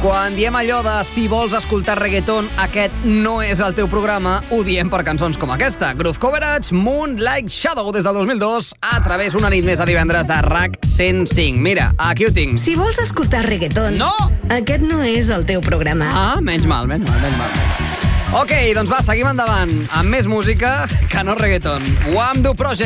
Quan diem allò de si vols escoltar reggaeton, aquest no és el teu programa, ho diem per cançons com aquesta. Groove Coverage, Moon Like Shadow, des del 2002, a través una nit més de divendres de RAC 105. Mira, aquí ho tinc. Si vols escoltar reggaeton, no! Aquest no és el teu programa. Ah, menys mal. Ok, doncs va, seguim endavant amb més música que no reggaeton. Wham Do Project.